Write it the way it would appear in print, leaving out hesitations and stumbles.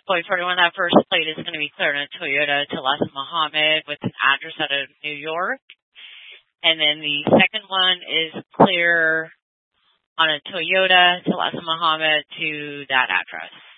Boy 41, that first plate is going to be cleared on a Toyota Talassa Muhammad with an address out of New York. And then the second one is clear on a Toyota Talassa Muhammad to that address.